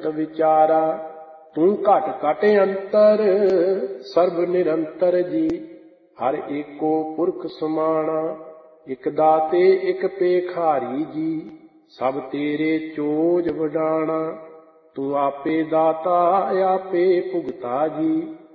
ਅੰਤ ਵਿਚਾਰਾ। ਤੂੰ ਘਟ ਘਟ ਅੰਤਰ ਸਰਬ ਨਿਰੰਤਰ ਜੀ। ਹਰ ਏਕੋ ਪੁਰਖ ਸਮਾਣਾ, ਇਕ ਦਾਤੇ ਇਕ ਭੇਖਾਰੀ ਜੀ। ਸਭ ਤੇਰੇ ਚੋਜ ਵਡਾਣਾ, ਤੂੰ ਆਪੇ ਦਾਤਾ ਆਪੇ ਭੁਗਤਾ ਜੀ।